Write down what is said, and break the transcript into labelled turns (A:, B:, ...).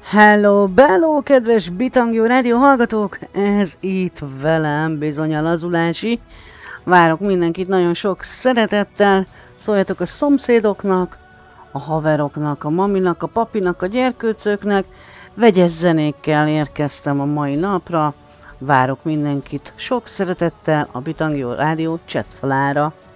A: Hello, bello, kedves Bitangyó rádió hallgatók! Ez itt velem bizony a lazulási. Várok mindenkit nagyon sok szeretettel. Szóljatok a szomszédoknak, a haveroknak, a maminak, a papinak, a gyerkőcöknek. Vegyes zenékkel érkeztem a mai napra. Várok mindenkit sok szeretettel a Bitangyó rádió chatfalára.